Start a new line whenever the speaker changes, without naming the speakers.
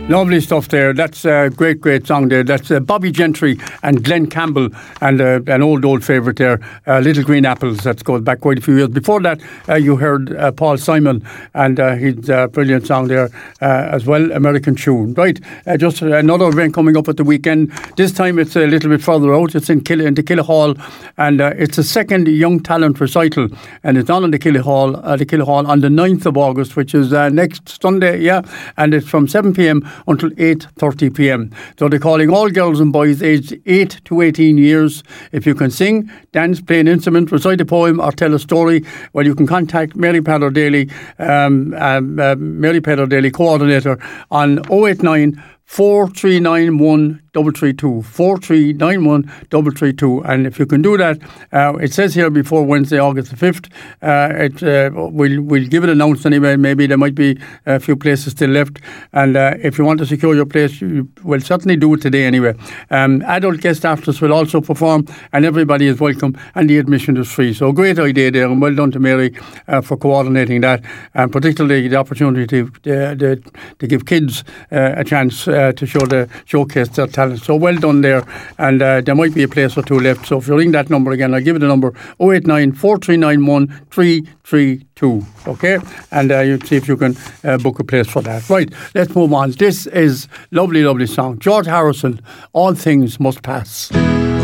Lovely stuff there. That's a great song there. That's Bobby Gentry and Glenn Campbell, and an old favourite there, Little Green Apples. That goes back quite a few years. Before that, you heard Paul Simon and his brilliant song there as well, American Tune. Right, just another event coming up at the weekend. This time it's a little bit further out. It's in Killahall, and it's the second Young Talent Recital, and it's on in the Killahall on the 9th of August, which is next Sunday, and it's from 7 p.m. until 8:30 p.m. So they're calling all girls and boys aged 8 to 18 years. If you can sing, dance, play an instrument, recite a poem or tell a story, well, you can contact Mary Padder Daly, coordinator, on 089 4391 332 4391 332, and if you can do that, it says here before Wednesday, August the 5th. We'll give it announced anyway. Maybe there might be a few places still left, and if you want to secure your place, you will certainly do it today anyway. Adult guest artists will also perform, and everybody is welcome, and the admission is free. So great idea there, and well done to Mary for coordinating that, and particularly the opportunity to give kids a chance to showcase their talent. So well done there, and there might be a place or two left. So if you ring that number again, I'll give you the number 089 4391 332. Okay, and you see if you can book a place for that. Right, let's move on. This is lovely song. George Harrison, All Things Must Pass.